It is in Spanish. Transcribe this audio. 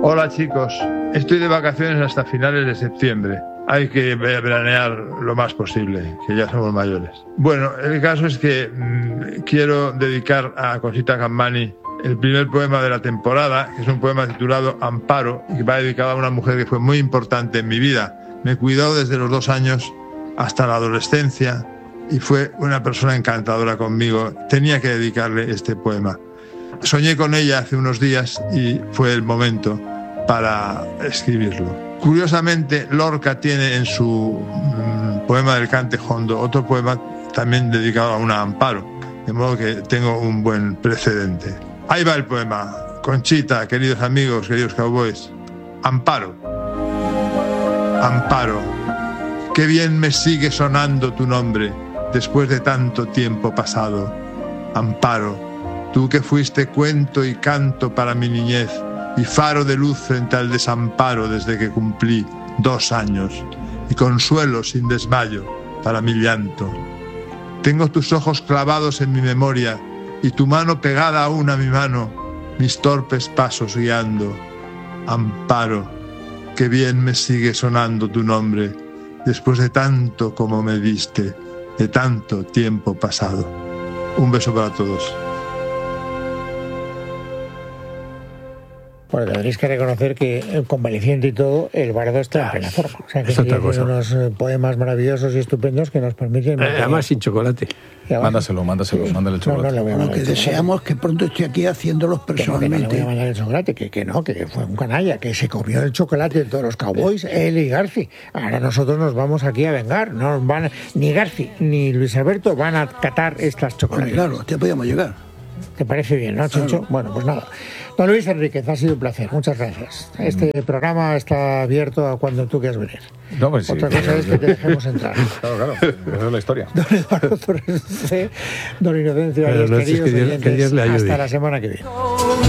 Hola chicos, estoy de vacaciones hasta finales de septiembre. Hay que veranear lo más posible, que ya somos mayores. Bueno, el caso es que quiero dedicar a Conxita Campmany el primer poema de la temporada, que es un poema titulado Amparo, y que va dedicado a una mujer que fue muy importante en mi vida. Me cuidó desde los 2 años hasta la adolescencia y fue una persona encantadora conmigo. Tenía que dedicarle este poema. Soñé con ella hace unos días y fue el momento para escribirlo. Curiosamente, Lorca tiene en su poema del Cante Jondo otro poema también dedicado a una Amparo, de modo que tengo un buen precedente. Ahí va el poema. Conchita, queridos amigos, queridos cowboys. Amparo. Amparo, qué bien me sigue sonando tu nombre después de tanto tiempo pasado. Amparo, tú que fuiste cuento y canto para mi niñez y faro de luz frente al desamparo desde que cumplí 2 años y consuelo sin desmayo para mi llanto. Tengo tus ojos clavados en mi memoria y tu mano pegada aún a mi mano, mis torpes pasos guiando. Amparo, qué bien me sigue sonando tu nombre después de tanto como me diste, de tanto tiempo pasado. Un beso para todos. Bueno, tendréis que reconocer que, convaleciente y todo, el bardo está en plena forma. O sea, que tiene unos poemas maravillosos y estupendos que nos permiten... además sin chocolate. Mándale el chocolate. Lo que deseamos que pronto esté aquí haciéndolos personalmente. No le voy a mandar el chocolate, que fue un canalla, que se comió el chocolate de todos los cowboys, él y Garci. Ahora nosotros nos vamos aquí a vengar. No van, ni Garci ni Luis Alberto van a catar estas chocolates. Bueno, claro, ya podíamos llegar. ¿Te parece bien, no, Chencho? Claro. Bueno, pues nada. Don Luis Enríquez, ha sido un placer. Muchas gracias. Este programa está abierto a cuando tú quieras venir. No, pues Otra cosa es que te dejemos entrar. Claro. Esa es la historia. Don Eduardo Torres, don Inocencio, queridos oyentes, hasta la semana que viene.